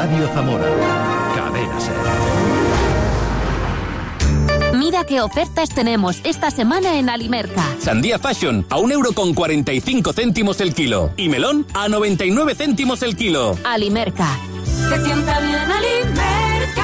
Radio Zamora. Cadena SER. Mira qué ofertas tenemos esta semana en Alimerca. Sandía Fashion a 1,45 € el kilo. Y melón a 99 céntimos el kilo. Alimerca. Se sienta bien Alimerca.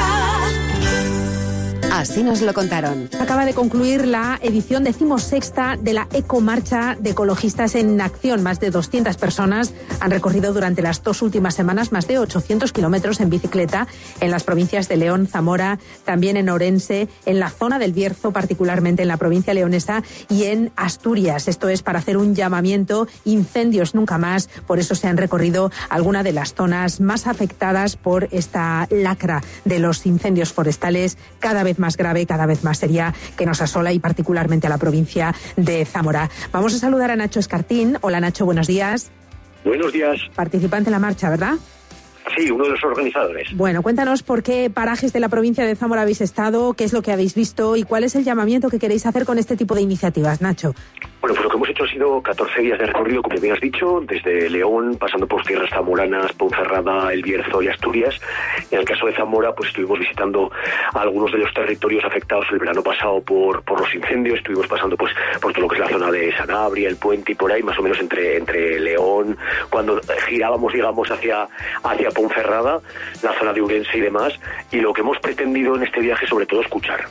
Así nos lo contaron. Acaba de concluir la edición 16ª de la Ecomarcha de Ecologistas en Acción. Más de 200 personas han recorrido durante las 2 últimas semanas más de 800 kilómetros en bicicleta en las provincias de León, Zamora, también en Orense, en la zona del Bierzo, particularmente en la provincia leonesa, y en Asturias. Esto es para hacer un llamamiento: incendios nunca más. Por eso se han recorrido algunas de las zonas más afectadas por esta lacra de los incendios forestales, cada vez más grave, cada vez más seria, que nos asola, y particularmente a la provincia de Zamora. Vamos a saludar a Nacho Escartín. Hola, Nacho, buenos días. Buenos días. Participante en la marcha, ¿verdad? Sí, uno de los organizadores. Bueno, cuéntanos por qué parajes de la provincia de Zamora habéis estado, qué es lo que habéis visto y cuál es el llamamiento que queréis hacer con este tipo de iniciativas, Nacho. Bueno, pues lo que hemos hecho ha sido 14 días de recorrido, como bien has dicho, desde León, pasando por tierras zamoranas, Ponferrada, El Bierzo y Asturias. En el caso de Zamora, pues estuvimos visitando algunos de los territorios afectados el verano pasado por los incendios. Estuvimos pasando pues por todo lo que es la zona de Sanabria, El Puente y por ahí, más o menos entre León, cuando girábamos, digamos, hacia Ponferrada, la zona de Urense y demás. Y lo que hemos pretendido en este viaje, sobre todo, escuchar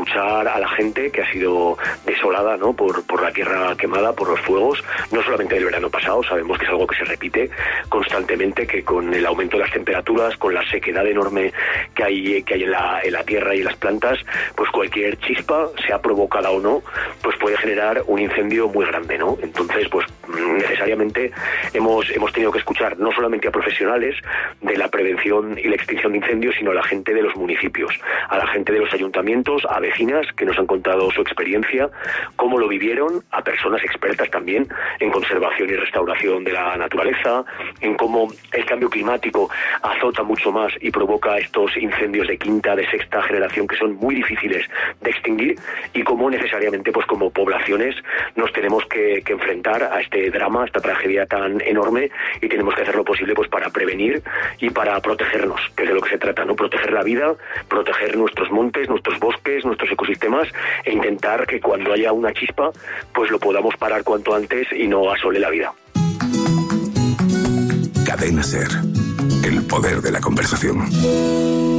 a la gente que ha sido desolada, ¿no?, por la tierra quemada, por los fuegos, no solamente del verano pasado. Sabemos que es algo que se repite constantemente, que con el aumento de las temperaturas, con la sequedad enorme que hay en la tierra y en las plantas, pues cualquier chispa, sea provocada o no, pues puede generar un incendio muy grande, ¿no? Entonces, pues necesariamente hemos tenido que escuchar no solamente a profesionales de la prevención y la extinción de incendios, sino a la gente de los municipios, a la gente de los ayuntamientos, a vecinas que nos han contado su experiencia, cómo lo vivieron, a personas expertas también en conservación y restauración de la naturaleza, en cómo el cambio climático azota mucho más y provoca estos incendios de quinta, de sexta generación que son muy difíciles de extinguir, y cómo necesariamente, pues como poblaciones, nos tenemos que enfrentar a este drama, a esta tragedia tan enorme, y tenemos que hacer lo posible pues para prevenir y para protegernos, que es de lo que se trata, ¿no? Proteger la vida, proteger nuestros montes, nuestros bosques, nuestros ecosistemas, e intentar que cuando haya una chispa, pues lo podamos parar cuanto antes y no asole la vida. Cadena SER, el poder de la conversación.